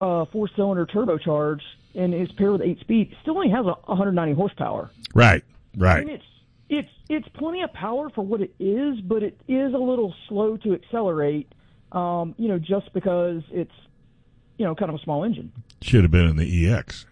4-cylinder turbocharged, and it's paired with 8-speed. It still only has 190 horsepower. Right. And it's plenty of power for what it is, but it is a little slow to accelerate. Just because it's kind of a small engine. Should have been in the EX.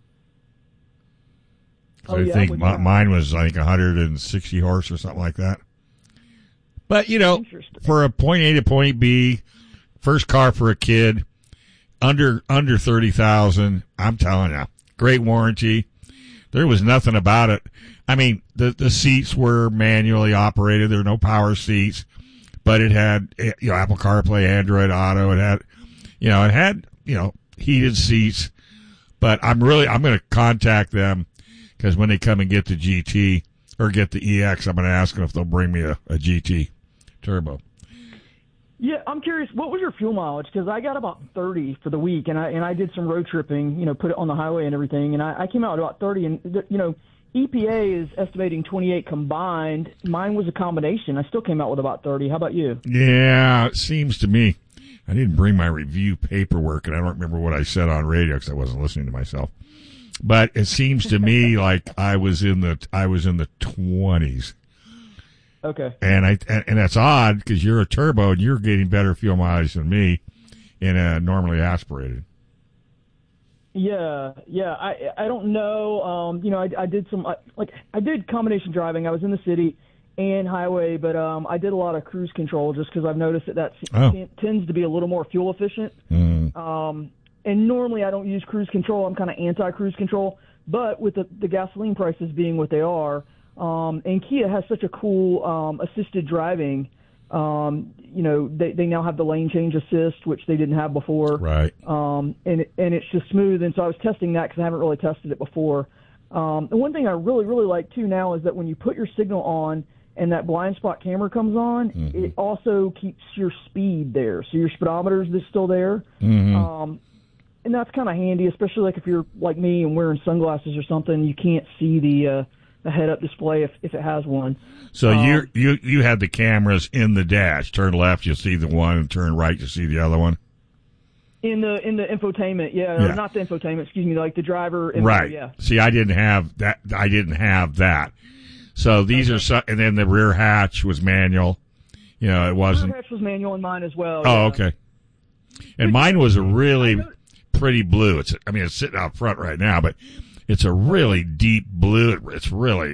I think mine was like 160 horse or something like that. But, for a point A to point B, first car for a kid, under 30,000, I'm telling you, great warranty. There was nothing about it. I mean, the seats were manually operated. There were no power seats, but it had, Apple CarPlay, Android Auto. It had, heated seats. But I'm going to contact them because when they come and get the GT or get the EX, I'm going to ask them if they'll bring me a GT turbo. Yeah, I'm curious, what was your fuel mileage? Because I got about 30 for the week, and I did some road tripping, put it on the highway and everything, and I came out at about 30. And, EPA is estimating 28 combined. Mine was a combination. I still came out with about 30. How about you? Yeah, it seems to me. I didn't bring my review paperwork, and I don't remember what I said on radio because I wasn't listening to myself. But it seems to me like I was in the 20s. Okay. And that's odd because you're a turbo and you're getting better fuel mileage than me in a normally aspirated. Yeah. I don't know. I did I did combination driving. I was in the city and highway, but I did a lot of cruise control just because I've noticed that tends to be a little more fuel efficient. Mm. And normally I don't use cruise control. I'm kind of anti-cruise control. But with the gasoline prices being what they are, and Kia has such a cool assisted driving, they now have the lane change assist, which they didn't have before. Right. And it's just smooth. And so I was testing that because I haven't really tested it before. And one thing I really, really like, too, now is that when you put your signal on and that blind spot camera comes on, mm-hmm. it also keeps your speed there. So your speedometer is still there. Mm-hmm. And that's kind of handy, especially like if you're like me and wearing sunglasses or something, you can't see the head-up display if it has one. So you had the cameras in the dash. Turn left, you'll see the one, and turn right, you'll see the other one. In the infotainment, yeah. Or not the infotainment, excuse me, like the driver. Right. Yeah. See, I didn't have that. So these are and then the rear hatch was manual. It wasn't. The rear hatch was manual in mine as well. Oh, yeah. okay. And mine was a really pretty blue. It's sitting out front right now, but it's a really deep blue. It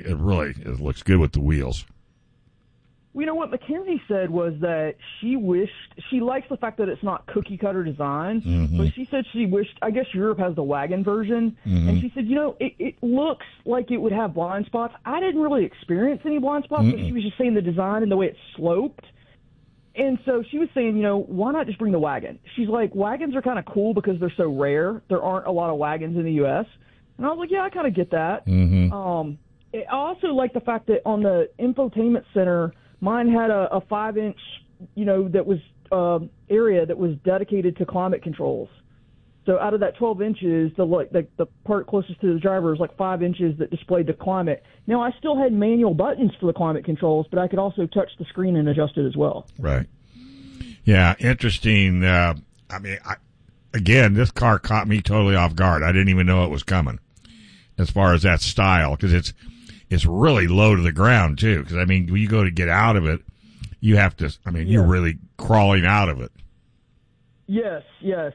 looks good with the wheels. Well, what Mackenzie said was that she likes the fact that it's not cookie cutter design, mm-hmm. but she said she wished, I guess Europe has the wagon version, mm-hmm. and she said, it looks like it would have blind spots. I didn't really experience any blind spots, but she was just saying the design and the way it sloped. And so she was saying, why not just bring the wagon? She's like, wagons are kind of cool because they're so rare. There aren't a lot of wagons in the U.S. And I was like, yeah, I kind of get that. Mm-hmm. I also like the fact that on the infotainment center, mine had a 5-inch, that was area that was dedicated to climate controls. So out of that 12 inches, the part closest to the driver was like 5 inches that displayed the climate. Now, I still had manual buttons for the climate controls, but I could also touch the screen and adjust it as well. Right. Yeah, interesting. Again, this car caught me totally off guard. I didn't even know it was coming as far as that style, because it's really low to the ground, too. Because, when you go to get out of it, you have to, you're really crawling out of it. Yes.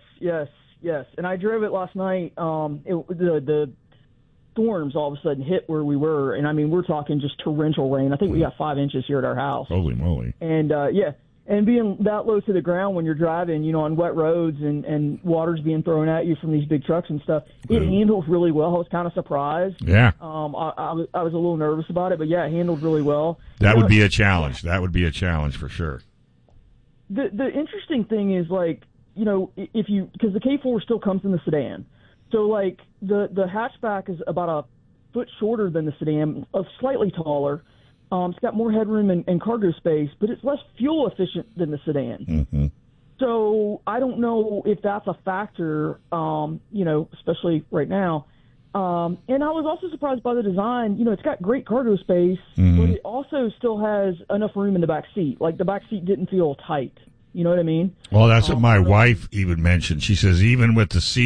And I drove it last night. The storms all of a sudden hit where we were. And, we're talking just torrential rain. I think we got 5 inches here at our house. Holy moly. And, and being that low to the ground when you're driving, on wet roads and water's being thrown at you from these big trucks and stuff, it handles really well. I was kind of surprised. Yeah. I was a little nervous about it, but, yeah, it handled really well. That would be a challenge. That would be a challenge for sure. The interesting thing is, because the K4 still comes in the sedan. So, the hatchback is about a foot shorter than the sedan, slightly taller. It's got more headroom and cargo space, but it's less fuel efficient than the sedan. Mm-hmm. So I don't know if that's a factor, especially right now. And I was also surprised by the design. It's got great cargo space, mm-hmm. but it also still has enough room in the back seat. Like, the back seat didn't feel tight. You know what I mean? Well, that's what my wife even mentioned. She says even with the